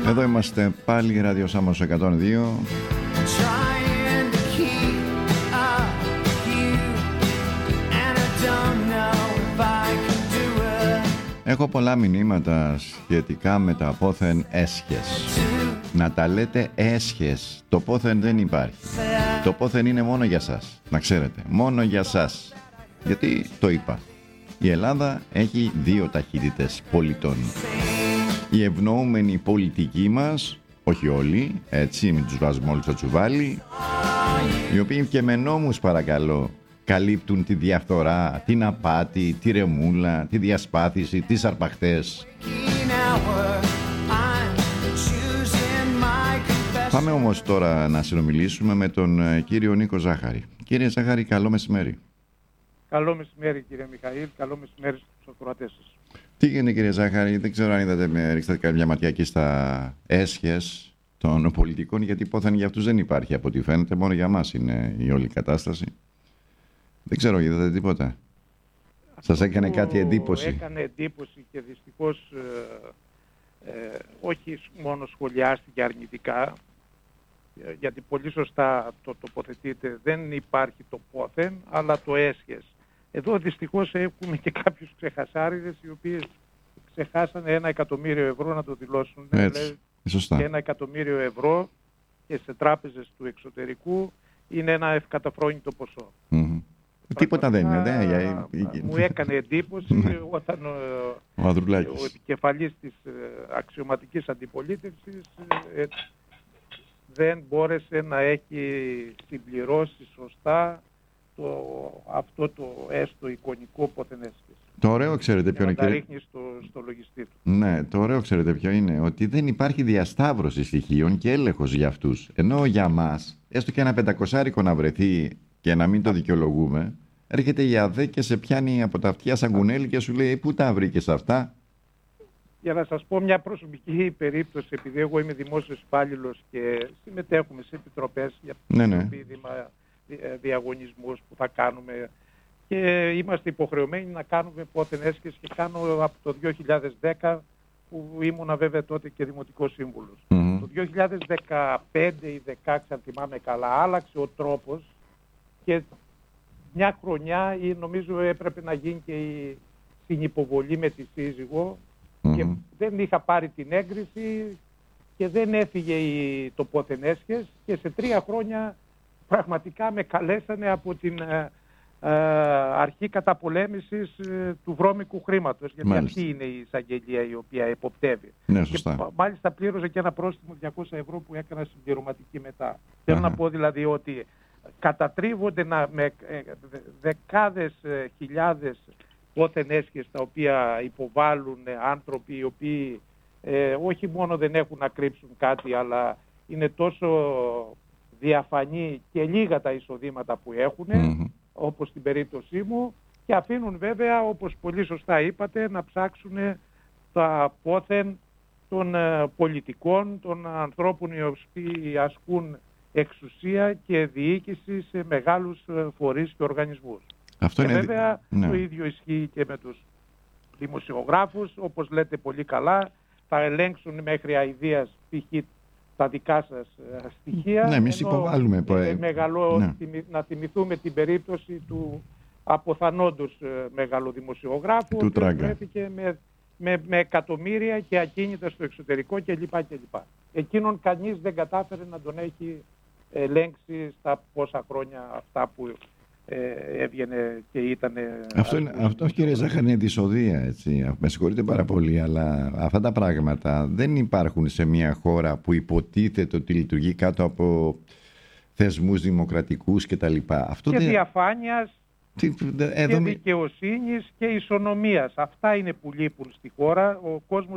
Εδώ είμαστε πάλι, Ράδιο Σάμος 102. Έχω πολλά μηνύματα σχετικά με τα πόθεν έσχες. Να τα λέτε έσχες. Το πόθεν δεν υπάρχει. Το πόθεν είναι μόνο για σας. Να ξέρετε, μόνο για σας. Γιατί το είπα. Η Ελλάδα έχει δύο ταχύτητες πολιτών. Οι ευνοούμενοι πολιτικοί μας, όχι όλοι, έτσι μην τους βάζουμε όλους στο τσουβάλι, οι οποίοι και με νόμους παρακαλώ καλύπτουν τη διαφθορά, την απάτη, τη ρεμούλα, τη διασπάθηση, τις αρπαχτές. Πάμε όμως τώρα να συνομιλήσουμε με τον κύριο Νίκο Ζάχαρη. Κύριε Ζάχαρη, καλό μεσημέρι. Καλό μεσημέρι κύριε Μιχαήλ, καλό μεσημέρι στους ακροατές σας. Τι γίνεται κύριε Ζάχαρη, δεν ξέρω αν είδατε, ρίξατε κάποια ματιά εκεί στα έσχες των πολιτικών, γιατί πόθεν για αυτούς δεν υπάρχει από ό,τι φαίνεται, μόνο για μας είναι η όλη κατάσταση. Δεν ξέρω, είδατε τίποτα? Σας έκανε κάτι εντύπωση? Έκανε εντύπωση και δυστυχώς όχι μόνο σχολιάστηκε αρνητικά, γιατί πολύ σωστά το τοποθετείτε, δεν υπάρχει το πόθεν, αλλά το έσχες. Εδώ δυστυχώς έχουμε και κάποιους ξεχασάριδες οι οποίοι ξεχάσανε 1 εκατομμύριο ευρώ να το δηλώσουν. Έτσι, σωστά. Και 1 εκατομμύριο ευρώ και σε τράπεζες του εξωτερικού είναι ένα ευκαταφρόνητο ποσό. Τίποτα δεν είναι. Μου έκανε εντύπωση όταν ο επικεφαλής της αξιωματικής αντιπολίτευσης δεν μπόρεσε να έχει συμπληρώσει σωστά αυτό το έστω εικονικό πόθεν έσχες. Το ωραίο ξέρετε ποιο είναι? Να τα ρίχνει στο λογιστή του. Ναι, το ωραίο ξέρετε ποιο είναι? Ότι δεν υπάρχει διασταύρωση στοιχείων και έλεγχος για αυτούς. Ενώ για μας, έστω και ένα 500 να βρεθεί και να μην το δικαιολογούμε, έρχεται η ΑΔΕ και σε πιάνει από τα αυτιά σαν κουνέλι και σου λέει πού τα βρήκες αυτά? Για να σας πω μια προσωπική περίπτωση, επειδή εγώ είμαι δημόσιος υπάλληλος και συμμετέχουμε σε επιτροπές για διαγωνισμούς που θα κάνουμε και είμαστε υποχρεωμένοι να κάνουμε πόθεν έσχες και κάνω από το 2010 που ήμουνα βέβαια τότε και δημοτικός σύμβουλος. Το 2015 ή 2016 αν θυμάμαι καλά άλλαξε ο τρόπος και μια χρονιά νομίζω έπρεπε να γίνει και η συνυποβολή με τη σύζυγο και δεν είχα πάρει την έγκριση και δεν έφυγε το πόθεν έσχες και σε 3 χρόνια πραγματικά με καλέσανε από την αρχή καταπολέμησης του βρώμικου χρήματος, γιατί αυτή είναι η εισαγγελία η οποία εποπτεύει. Ναι, σωστά. Και μάλιστα πλήρωσε και ένα πρόστιμο 200 ευρώ που έκανα συμπληρωματική μετά. Θέλω να πω δηλαδή ότι κατατρίβονται με δεκάδες χιλιάδες πόθεν έσχες τα οποία υποβάλλουν άνθρωποι οι οποίοι όχι μόνο δεν έχουν να κρύψουν κάτι, αλλά είναι τόσο διαφανή και λίγα τα εισοδήματα που έχουν, όπως στην περίπτωσή μου, και αφήνουν βέβαια, όπως πολύ σωστά είπατε, να ψάξουν τα πόθεν των πολιτικών, των ανθρώπων οι οποίοι ασκούν εξουσία και διοίκηση σε μεγάλους φορείς και οργανισμούς. Αυτό είναι... Βέβαια το ίδιο ισχύει και με τους δημοσιογράφους, όπως λέτε πολύ καλά, θα ελέγξουν μέχρι αηδίας π.χ. τα δικά σας στοιχεία. Ναι, εμείς υποβάλλουμε. Να θυμηθούμε την περίπτωση του αποθανόντος μεγαλοδημοσιογράφου που βρέθηκε με εκατομμύρια και ακίνητα στο εξωτερικό κλπ. Εκείνον κανείς δεν κατάφερε να τον έχει ελέγξει στα πόσα χρόνια αυτά που έβγαινε και ήταν... Αυτό κύριε Ζάχαρη είναι δυσοδεία, έτσι. Με συγχωρείτε πάρα πολύ, αλλά αυτά τα πράγματα δεν υπάρχουν σε μια χώρα που υποτίθεται ότι λειτουργεί κάτω από θεσμούς δημοκρατικούς κτλ. Και διαφάνειας και δικαιοσύνης και ισονομίας. Αυτά είναι που λείπουν στη χώρα. Ο κόσμος